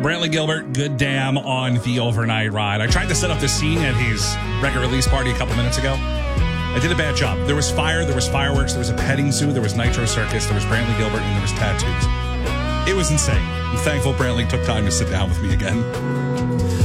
Brantley Gilbert, Good Damn on the overnight ride. I tried to set up the scene at his record release party a couple minutes ago. I did a bad job. There was fire, there was fireworks, there was a petting zoo, there was Nitro Circus, there was Brantley Gilbert, and there was tattoos. It was insane. I'm thankful Brantley took time to sit down with me again.